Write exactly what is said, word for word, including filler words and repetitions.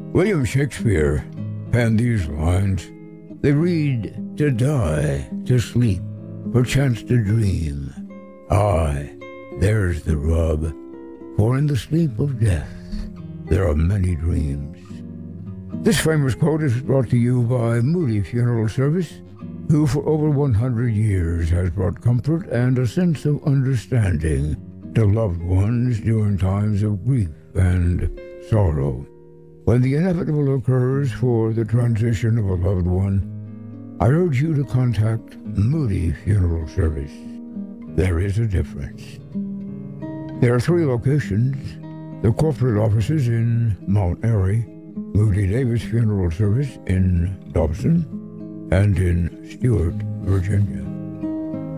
William Shakespeare penned these lines. They read, to die, to sleep, perchance to dream. Aye, there's the rub, for in the sleep of death there are many dreams. This famous quote is brought to you by Moody Funeral Service, who for over one hundred years has brought comfort and a sense of understanding to loved ones during times of grief and sorrow. When the inevitable occurs for the transition of a loved one, I urge you to contact Moody Funeral Service. There is a difference. There are three locations: the corporate offices in Mount Airy, Moody Davis Funeral Service in Dobson, and in Stuart, Virginia.